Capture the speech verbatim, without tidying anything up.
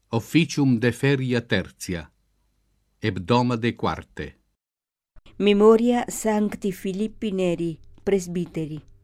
Officium de feria tertia, hebdoma de quarte. Memoria Sancti Philippi Neri, presbiteri.